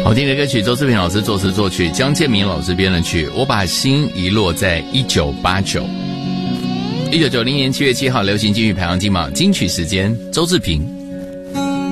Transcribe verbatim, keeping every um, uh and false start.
好听的歌曲，周志平老师作词作曲，江建民老师编的曲。我把心遗落在一九八九。一九九零年七月七号，流行金曲排行金榜金曲时间，周志平。